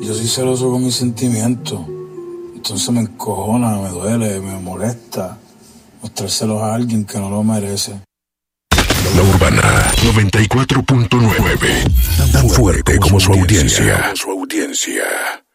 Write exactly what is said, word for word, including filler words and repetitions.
Yo soy celoso con mis sentimientos. Entonces me encojona, me duele, me molesta mostrárselos a alguien que no lo merece. La Urbana noventa y cuatro punto nueve. Tan fuerte como su audiencia. Como su audiencia.